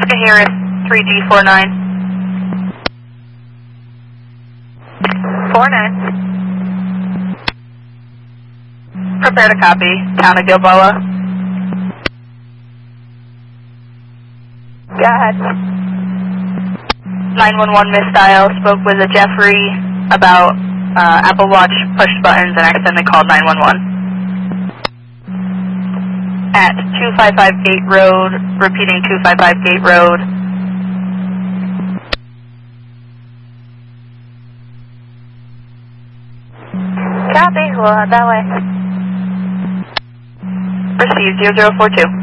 Harris 3G49. 49. Prepare to copy. Town of Gilboa. Go ahead. 911 misdial. Spoke with a Jeffrey about Apple Watch pushed buttons and accidentally called 911. At 255 Gate Road, repeating 255 Gate Road. Copy, we'll head that way. Received 0042.